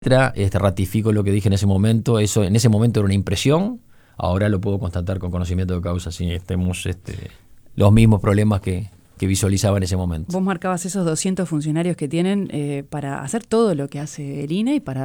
Ratifico lo que dije en ese momento. Eso en ese momento era una impresión. Ahora lo puedo constatar con conocimiento de causa. Si tenemos los mismos problemas que visualizaba en ese momento. Vos marcabas esos 200 funcionarios que tienen para hacer todo lo que hace el INE y para